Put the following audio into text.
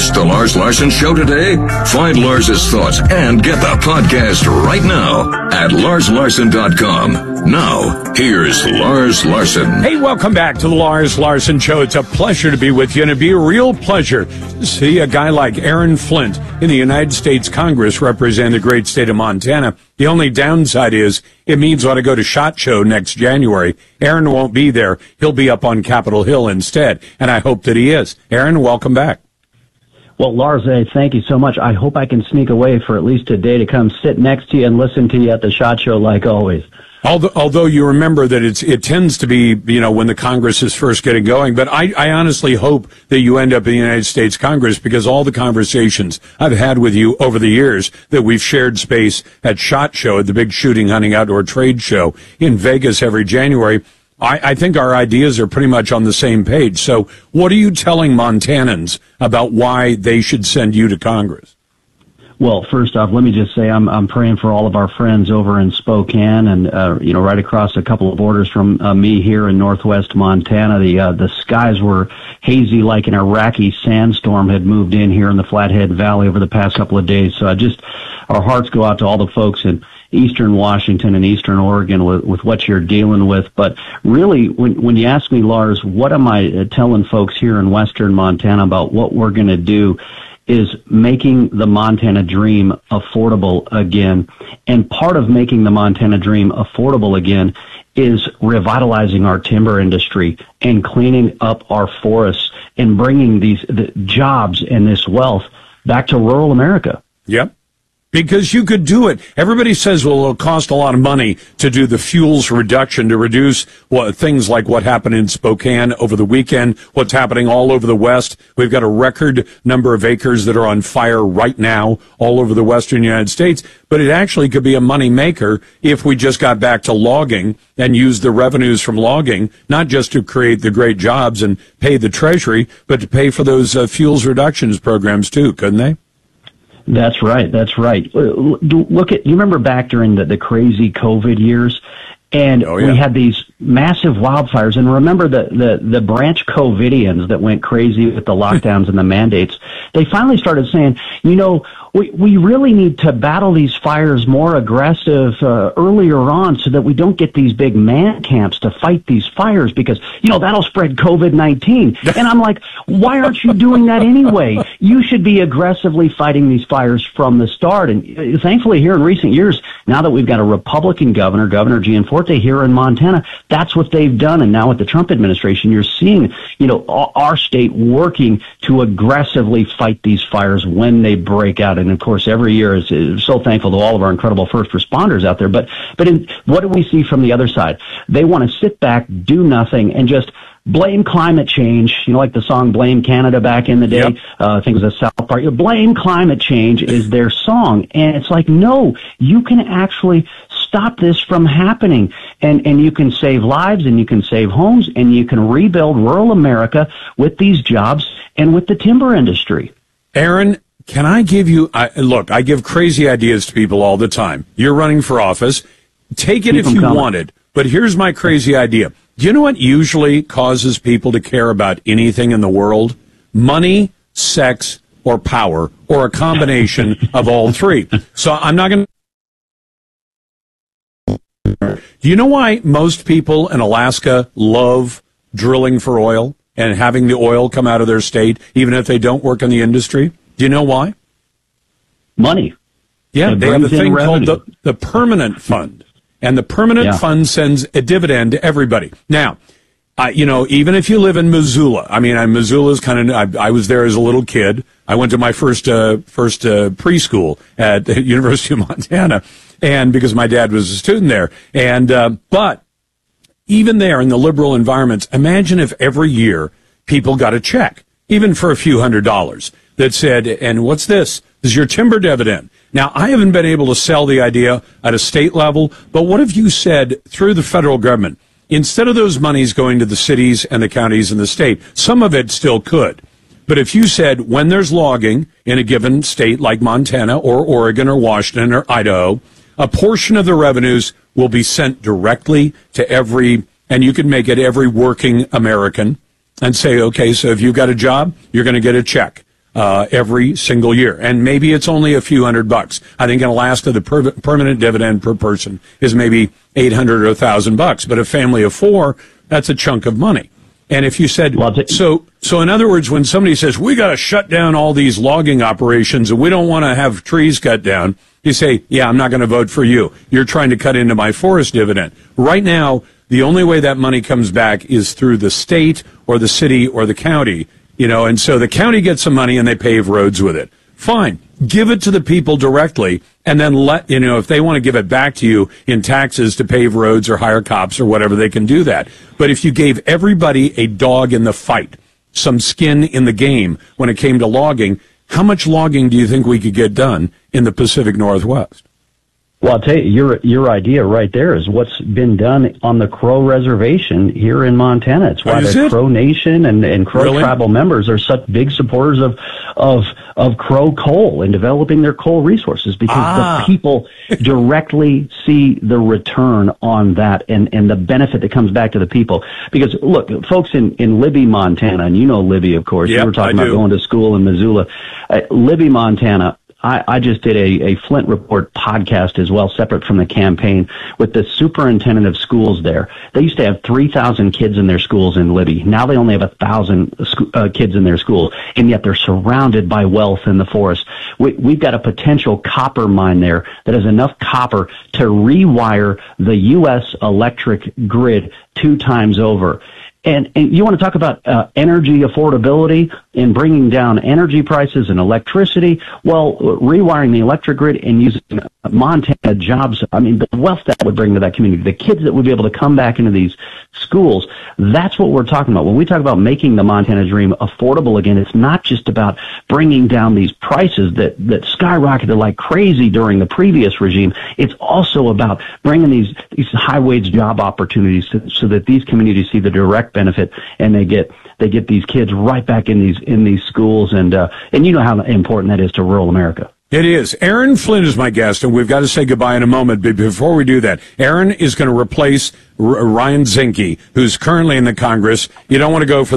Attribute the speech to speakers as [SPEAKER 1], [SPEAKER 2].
[SPEAKER 1] Missed the Lars Larson Show today? Find Lars's thoughts and get the podcast right now at LarsLarson.com. Now, here's Lars Larson.
[SPEAKER 2] Hey, welcome back to the Lars Larson Show. It's a pleasure to be with you, and it'd be a real pleasure to see a guy like Aaron Flint in the United States Congress representing the great state of Montana. The only downside is it means I ought to go to SHOT Show next January. Aaron won't be there. He'll be up on Capitol Hill instead, and I hope that he is. Aaron, welcome back.
[SPEAKER 3] Well, Lars, thank you so much. I hope I can sneak away for at least a day to come sit next to you and listen to you at the SHOT Show like always.
[SPEAKER 2] Although you remember that it tends to be, when the Congress is first getting going. But I honestly hope that you end up in the United States Congress, because all the conversations I've had with you over the years that we've shared space at SHOT Show, at the big shooting, hunting, outdoor trade show in Vegas every January, I think our ideas are pretty much on the same page. So what are you telling Montanans about why they should send you to Congress?
[SPEAKER 3] Well, first off, let me just say I'm praying for all of our friends over in Spokane and, right across a couple of borders from me here in northwest Montana. The skies were hazy like an Iraqi sandstorm had moved in here in the Flathead Valley over the past couple of days. So our hearts go out to all the folks in eastern Washington and eastern Oregon with what you're dealing with. But really, when you ask me, Lars, what am I telling folks here in western Montana about what we're going to do, is making the Montana dream affordable again. And part of making the Montana dream affordable again is revitalizing our timber industry and cleaning up our forests and bringing the jobs and this wealth back to rural America.
[SPEAKER 2] Yep. Because you could do it. Everybody says, well, it'll cost a lot of money to do the fuels reduction, to reduce things like what happened in Spokane over the weekend, what's happening all over the West. We've got a record number of acres that are on fire right now all over the western United States. But it actually could be a money maker if we just got back to logging and used the revenues from logging, not just to create the great jobs and pay the Treasury, but to pay for those fuels reductions programs too, couldn't they?
[SPEAKER 3] That's right. You remember back during the crazy COVID years, and we had these massive wildfires, and remember the branch COVIDians that went crazy with the lockdowns and the mandates. They finally started saying, we really need to battle these fires more aggressive earlier on so that we don't get these big man camps to fight these fires, because, that'll spread COVID-19. And I'm like, why aren't you doing that anyway? You should be aggressively fighting these fires from the start. And thankfully here in recent years, now that we've got a Republican governor, Governor Gianforte here in Montana, that's what they've done. And now with the Trump administration, you're seeing, our state working to aggressively fight these fires when they break out. And of course, every year is so thankful to all of our incredible first responders out there. But what do we see from the other side? They want to sit back, do nothing, and just blame climate change. Like the song "Blame Canada" back in the day. Yep. I think it was a South Park. Blame climate change is their song, and it's like, no, you can actually stop this from happening, and you can save lives, and you can save homes, and you can rebuild rural America with these jobs and with the timber industry.
[SPEAKER 2] Aaron, can I give you, I give crazy ideas to people all the time. You're running for office. Take it if you want it. But here's my crazy idea. Do you know what usually causes people to care about anything in the world? Money, sex, or power, or a combination of all three. So I'm not going to... Do you know why most people in Alaska love drilling for oil and having the oil come out of their state, even if they don't work in the industry? Do you know why?
[SPEAKER 3] Money.
[SPEAKER 2] Yeah, they have a thing called the Permanent Fund. And the Permanent Fund sends a dividend to everybody. Now, even if you live in Missoula, Missoula's kind of, I was there as a little kid. I went to my first preschool at the University of Montana, and because my dad was a student there. And, but even there in the liberal environments, imagine if every year people got a check, even for a few $100s, that said, and what's this? This is your timber dividend. Now, I haven't been able to sell the idea at a state level, but what if you said through the federal government, instead of those monies going to the cities and the counties and the state, some of it still could. But if you said when there's logging in a given state like Montana or Oregon or Washington or Idaho, a portion of the revenues will be sent directly to every, and you can make it every working American, and say, okay, so if you've got a job, you're going to get a check. every single year. And maybe it's only a few $100. I think in Alaska, the permanent dividend per person is maybe $800 or $1,000. But a family of four, that's a chunk of money. And if you said, so in other words, when somebody says, we got to shut down all these logging operations and we don't want to have trees cut down, you say, yeah, I'm not going to vote for you. You're trying to cut into my forest dividend. Right now, the only way that money comes back is through the state or the city or the county, and so the county gets some money and they pave roads with it. Fine. Give it to the people directly, and then if they want to give it back to you in taxes to pave roads or hire cops or whatever, they can do that. But if you gave everybody a dog in the fight, some skin in the game when it came to logging, how much logging do you think we could get done in the Pacific Northwest?
[SPEAKER 3] Well, I'll tell you, your idea right there is what's been done on the Crow Reservation here in Montana. It's why the Crow Nation and Crow tribal members are such big supporters of Crow coal and developing their coal resources, because the people directly see the return on that and the benefit that comes back to the people. Because, look, folks in Libby, Montana, and you know Libby, of course.
[SPEAKER 2] Yep,
[SPEAKER 3] you were talking about going to school in Missoula. Libby, Montana, I just did a Flint Report podcast as well, separate from the campaign, with the superintendent of schools there. They used to have 3,000 kids in their schools in Libby. Now they only have 1,000 kids in their schools, and yet they're surrounded by wealth in the forest. We've got a potential copper mine there that has enough copper to rewire the U.S. electric grid 2 times over. And you want to talk about energy affordability and bringing down energy prices and electricity? Well, rewiring the electric grid and using Montana jobs, I mean, the wealth that would bring to that community, the kids that would be able to come back into these schools, that's what we're talking about. When we talk about making the Montana dream affordable again, it's not just about bringing down these prices that skyrocketed like crazy during the previous regime. It's also about bringing these high-wage job opportunities so that these communities see the direct benefit, and they get these kids right back in these schools, and you know how important that is to rural America.
[SPEAKER 2] It is. Aaron Flint is my guest, and we've got to say goodbye in a moment. But before we do that, Aaron is going to replace Ryan Zinke, who's currently in the Congress. You don't want to go for